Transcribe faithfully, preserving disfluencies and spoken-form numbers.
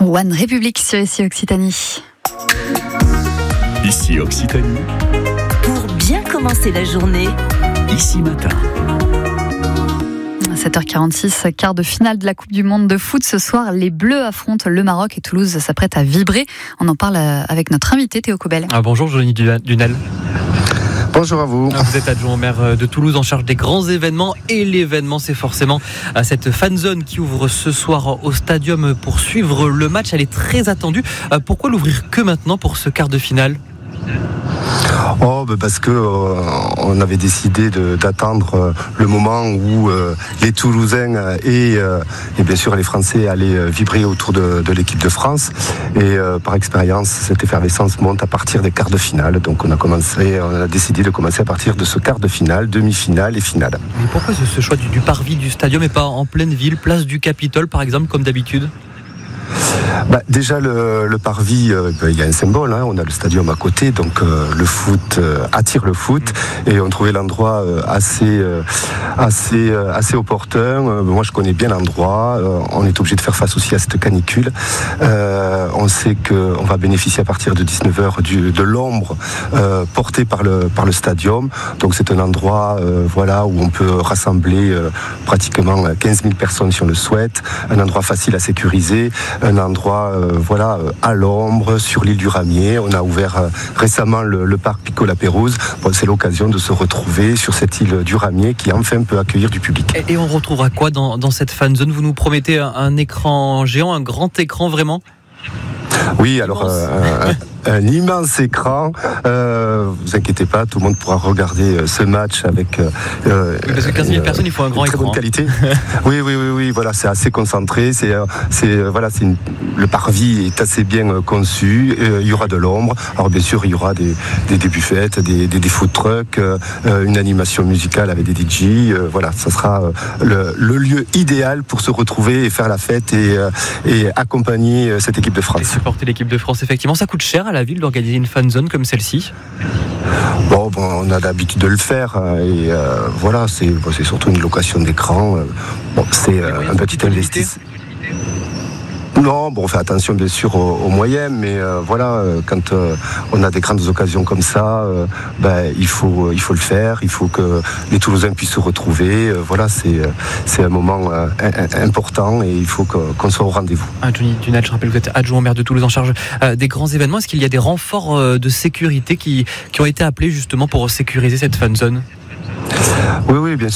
One Republic sur ici Occitanie. Ici Occitanie. Pour bien commencer la journée. Ici Matin. sept heures quarante-six, quart de finale de la Coupe du Monde de foot. Ce soir, les Bleus affrontent le Maroc et Toulouse s'apprête à vibrer. On en parle avec notre invité Théo Cobel. Ah, bonjour Johnny Dunel. Bonjour à vous. Vous êtes adjoint au maire de Toulouse en charge des grands événements, et l'événement c'est forcément cette fan zone qui ouvre ce soir au stadium pour suivre le match. Elle est très attendue. Pourquoi l'ouvrir que maintenant pour ce quart de finale ? Oh, bah parce que euh, on avait décidé de, d'attendre euh, le moment où euh, les Toulousains et, euh, et bien sûr les Français allaient vibrer autour de, de l'équipe de France. Et euh, par expérience, cette effervescence monte à partir des quarts de finale. Donc on a commencé, on a décidé de commencer à partir de ce quart de finale, demi-finale et finale. Mais pourquoi ce, ce choix du, du parvis du stadium et pas en pleine ville, place du Capitole par exemple, comme d'habitude ? Bah, déjà le, le parvis, euh, bah, il y a un symbole, hein, on a le stadium à côté, donc euh, le foot euh, attire le foot, et on trouvait l'endroit euh, assez, euh, assez, euh, assez opportun. Euh, moi je connais bien l'endroit, euh, on est obligé de faire face aussi à cette canicule. Euh, on sait qu'on va bénéficier à partir de dix-neuf heures du, de l'ombre euh, portée par le, par le stadium, donc c'est un endroit euh, voilà, où on peut rassembler euh, pratiquement quinze mille personnes si on le souhaite, un endroit facile à sécuriser, un endroit euh, voilà, euh, à l'ombre sur l'île du Ramier. On a ouvert euh, récemment le, le parc Pico-La-Pérouse. Bon, c'est l'occasion de se retrouver sur cette île du Ramier qui enfin peut accueillir du public. Et, et on retrouvera quoi dans, dans cette fan zone ? Vous nous promettez un, un écran géant, un grand écran vraiment ? Oui, alors euh, un, un immense écran. Euh, vous inquiétez pas, tout le monde pourra regarder ce match avec. Euh, oui, parce que quinze mille personnes, il faut un grand très écran. Bonne qualité. oui, oui, oui, oui. Voilà, c'est assez concentré. C'est, c'est voilà, c'est une, le parvis est assez bien conçu. Euh, il y aura de l'ombre. Alors bien sûr, il y aura des, des, des buffettes, des, des, des food trucks, euh, une animation musicale avec des D J. Euh, voilà, ça sera le, le lieu idéal pour se retrouver et faire la fête et, et accompagner cette équipe de France. Et supporter l'équipe de France, effectivement, ça coûte cher à la ville d'organiser une fan zone comme celle-ci. Bon, bon on a l'habitude de le faire et euh, voilà, c'est, bon, c'est surtout une location d'écran. Bon, c'est euh, un petit investissement. Non, bon, on fait attention bien sûr aux, aux moyens, mais euh, voilà, euh, quand euh, on a des grandes occasions comme ça, euh, ben, il faut, il faut le faire, il faut que les Toulousains puissent se retrouver. Euh, voilà, c'est, c'est un moment euh, important et il faut que, qu'on soit au rendez-vous. Ah, Johnny Dunel, je rappelle que vous êtes adjoint au maire de Toulouse en charge euh, des grands événements. Est-ce qu'il y a des renforts euh, de sécurité qui, qui ont été appelés justement pour sécuriser cette fan zone ? Oui, oui, bien sûr.